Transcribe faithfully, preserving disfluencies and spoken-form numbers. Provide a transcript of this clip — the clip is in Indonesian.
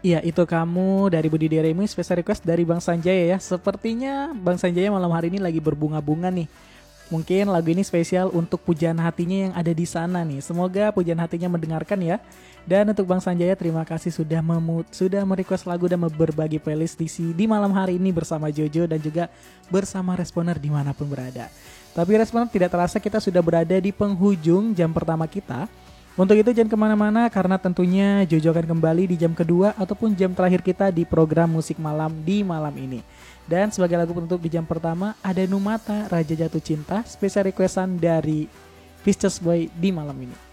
Iya, itu kamu dari Budi Deremi, special request dari Bang Sanjaya ya. Sepertinya Bang Sanjaya malam hari ini lagi berbunga-bunga nih. Mungkin lagu ini spesial untuk pujaan hatinya yang ada di sana nih. Semoga pujaan hatinya mendengarkan ya. Dan untuk Bang Sanjaya, terima kasih sudah memu sudah merequest lagu dan berbagi playlist di, si- di malam hari ini bersama Jojo dan juga bersama Responer dimanapun berada. Tapi Responer, tidak terasa kita sudah berada di penghujung jam pertama kita. Untuk itu jangan kemana-mana karena tentunya Jojo akan kembali di jam kedua ataupun jam terakhir kita di program musik malam di malam ini. Dan sebagai lagu penutup di jam pertama ada Numata Raja Jatuh Cinta, spesial requestan dari Pisces Boy di malam ini.